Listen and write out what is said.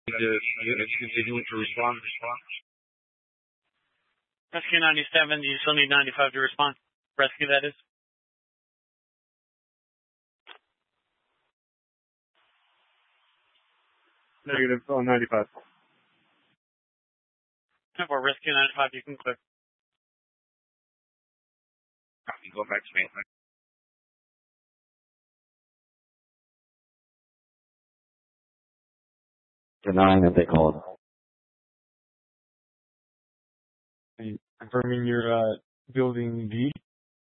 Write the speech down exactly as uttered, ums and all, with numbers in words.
unit continuing to respond. Rescue ninety-seven, do you still need ninety-five to respond? Rescue, that is. Negative on ninety-five. For Rescue ninety-five, you can clear. Copy, go back to me. Denying that they called. Confirming your uh, building V.